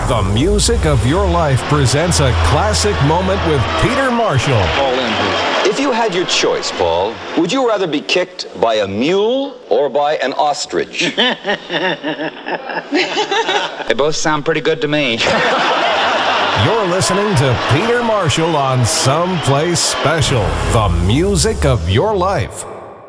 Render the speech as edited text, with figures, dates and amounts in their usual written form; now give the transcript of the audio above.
The Music of Your Life presents a classic moment with Peter Marshall. If you had your choice, Paul, would you rather be kicked by a mule or by an ostrich? They both sound pretty good to me. You're listening to Peter Marshall on Someplace Special, the music of your life.